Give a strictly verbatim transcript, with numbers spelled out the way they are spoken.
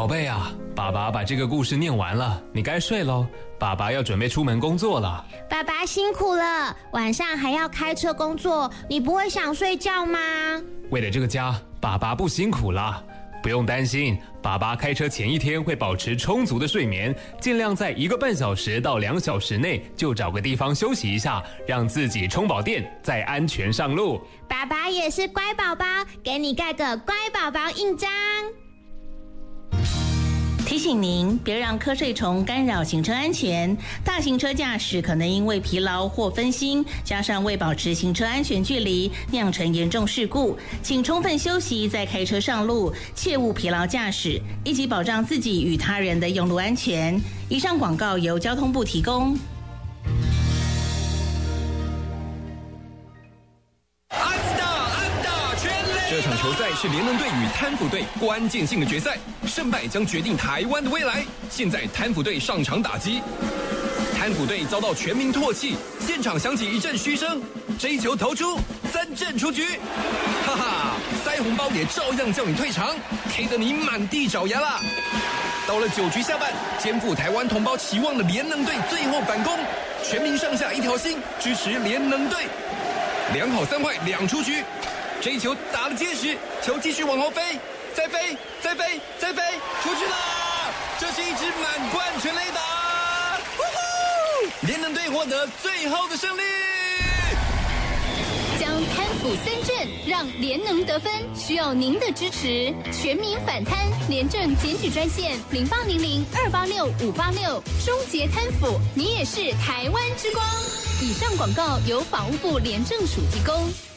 宝贝啊，爸爸把这个故事念完了，你该睡咯。爸爸要准备出门工作了。 爸爸辛苦了，晚上还要开车工作，你不会想睡觉吗？ 为了这个家，爸爸不辛苦了。不用担心，爸爸开车前一天会保持充足的睡眠，尽量在一个半小时到两小时内就找个地方休息一下，让自己充饱电，再安全上路。 爸爸也是乖宝宝，给你盖个乖宝宝印章。 提醒您，别让瞌睡虫干扰行车安全。大型车驾驶可能因为疲劳或分心，加上未保持行车安全距离，酿成严重事故。请充分休息再开车上路，切勿疲劳驾驶，一起保障自己与他人的用路安全。以上广告由交通部提供。 这场球赛是联能队与贪腐队关键性的决赛，胜败将决定台湾的未来。现在贪腐队上场打击，贪腐队遭到全民唾弃，现场响起一阵嘘声。这一球投出，三振出局，哈哈，塞红包也照样叫你退场 ，K 得你满地找牙啦。到了九局下半，肩负台湾同胞期望的联能队最后反攻，全民上下一条心，支持联能队。两好三坏两出局。这一球打得结实，球继续往后飞，再飞，再飞，再飞，出去了！这是一支满贯全垒打，呼呼！联能队获得最后的胜利。 将贪腐三振让联能得分，需要您的支持。全民反贪，廉政检举专线零八零零二八六五八六，终结贪腐，你也是台湾之光。以上广告由法务部廉政署提供。